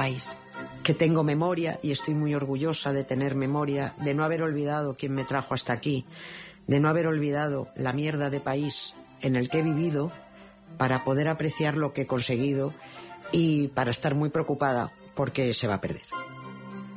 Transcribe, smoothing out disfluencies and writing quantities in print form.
país. Que tengo memoria y estoy muy orgullosa de tener memoria, de no haber olvidado quién me trajo hasta aquí, de no haber olvidado la mierda de país en el que he vivido, para poder apreciar lo que he conseguido y para estar muy preocupada porque se va a perder.